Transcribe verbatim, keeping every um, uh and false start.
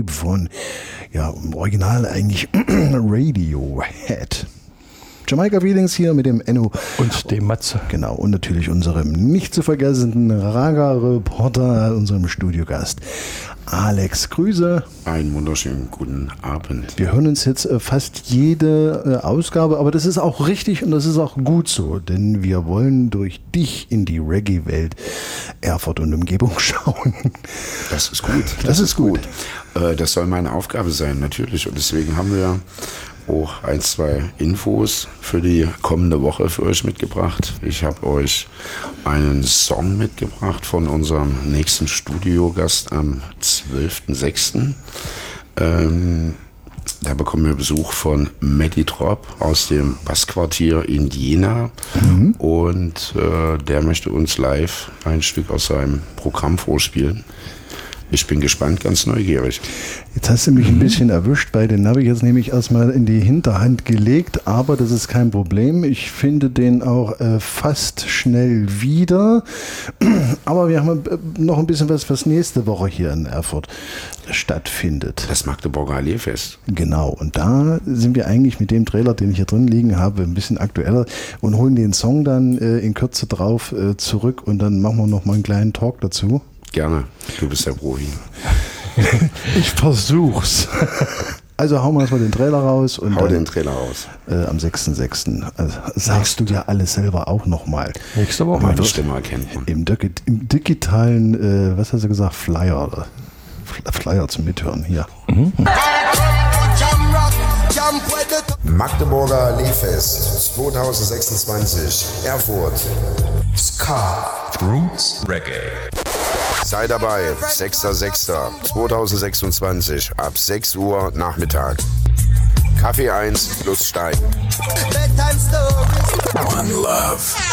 von, ja, im Original eigentlich Radiohead. Jamaica Feelings hier mit dem Enno. Und dem Matze. Genau, und natürlich unserem nicht zu vergessenen Raga-Reporter, unserem Studiogast Alex. Grüße. Einen wunderschönen guten Abend. Wir hören uns jetzt fast jede Ausgabe, aber das ist auch richtig und das ist auch gut so, denn wir wollen durch dich in die Reggae-Welt Erfurt und Umgebung schauen. Das ist gut. Das, das ist gut. gut. Das soll meine Aufgabe sein, natürlich. Und deswegen haben wir auch ein, zwei Infos für die kommende Woche für euch mitgebracht. Ich habe euch einen Song mitgebracht von unserem nächsten Studiogast am zwölften sechsten Ähm, da bekommen wir Besuch von Matty Trop aus dem Bassquartier in Jena. Mhm. Und äh, der möchte uns live ein Stück aus seinem Programm vorspielen. Ich bin gespannt, ganz neugierig. Jetzt hast du mich ein bisschen erwischt, weil den habe ich jetzt nämlich erstmal in die Hinterhand gelegt, aber das ist kein Problem. Ich finde den auch äh, fast schnell wieder. Aber wir haben äh, noch ein bisschen was, was nächste Woche hier in Erfurt stattfindet. Das Magdeburger Allee-Fest. Genau, und da sind wir eigentlich mit dem Trailer, den ich hier drin liegen habe, ein bisschen aktueller und holen den Song dann äh, in Kürze drauf äh, zurück und dann machen wir noch mal einen kleinen Talk dazu. Gerne, du bist der Profi. Ich versuch's. Also hauen wir erstmal den Trailer raus. Und Hau dann, den Trailer raus. Äh, am sechsten sechsten Also, sagst du ja alles selber auch nochmal. Nächste Woche. Meine Stimme erkennt man. Im, im digitalen, äh, was hast du gesagt, Flyer. Flyer zum Mithören hier. Mhm. Magdeburger Allee-Fest zwanzig sechsundzwanzig, Erfurt. Ska. Roots Reggae. Sei dabei, sechster sechster zweitausendsechsundzwanzig ab sechs Uhr Nachmittag. Kaffee eins plus Stein. One Love.